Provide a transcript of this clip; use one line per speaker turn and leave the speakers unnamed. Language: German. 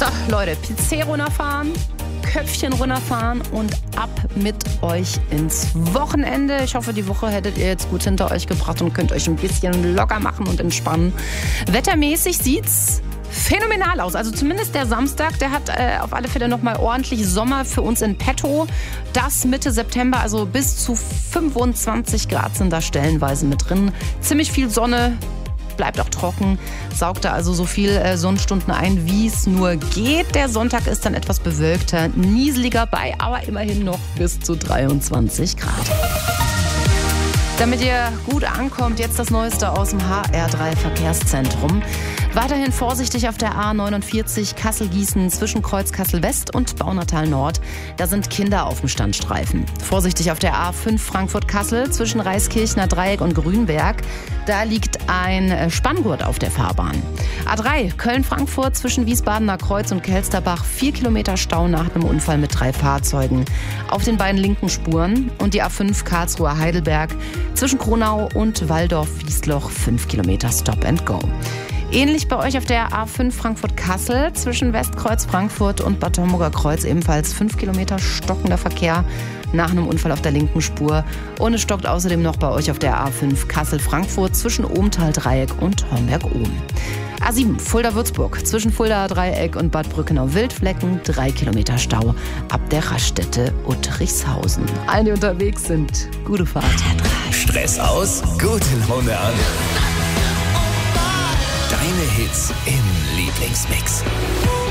So, Leute, PC runterfahren, Köpfchen runterfahren und ab mit euch ins Wochenende. Ich hoffe, die Woche hättet ihr jetzt gut hinter euch gebracht und könnt euch ein bisschen locker machen und entspannen. Wettermäßig sieht's phänomenal aus. Also zumindest der Samstag, der hat auf alle Fälle nochmal ordentlich Sommer für uns in petto. Das Mitte September, also bis zu 25 Grad sind da stellenweise mit drin. Ziemlich viel Sonne. Bleibt auch trocken, saugt da also so viel Sonnenstunden ein, wie es nur geht. Der Sonntag ist dann etwas bewölkter, nieseliger bei, aber immerhin noch bis zu 23 Grad. Damit ihr gut ankommt, jetzt das Neueste aus dem HR3 Verkehrszentrum. Weiterhin vorsichtig auf der A49 Kassel-Gießen zwischen Kreuz Kassel-West und Baunatal Nord. Da sind Kinder auf dem Standstreifen. Vorsichtig auf der A5 Frankfurt-Kassel zwischen Reiskirchner Dreieck und Grünberg. Da liegt ein Spanngurt auf der Fahrbahn. A3 Köln-Frankfurt zwischen Wiesbadener Kreuz und Kelsterbach. 4 Kilometer Stau nach einem Unfall mit 3 Fahrzeugen auf den beiden linken Spuren. Und die A5 Karlsruhe-Heidelberg zwischen Kronau und Walldorf-Wiesloch. 5 Kilometer Stop and Go. Ähnlich bei euch auf der A5 Frankfurt-Kassel zwischen Westkreuz Frankfurt und Bad Homburger Kreuz ebenfalls 5 Kilometer stockender Verkehr nach einem Unfall auf der linken Spur. Und es stockt außerdem noch bei euch auf der A5 Kassel-Frankfurt zwischen Ohmtal-Dreieck und Homberg-Ohm. A7 Fulda-Würzburg zwischen Fulda-Dreieck und Bad Brückenau-Wildflecken 3 Kilometer Stau ab der Raststätte Uttrichshausen. Alle, die unterwegs sind, gute Fahrt.
Stress aus, gute Laune an. Deine Hits im Lieblingsmix.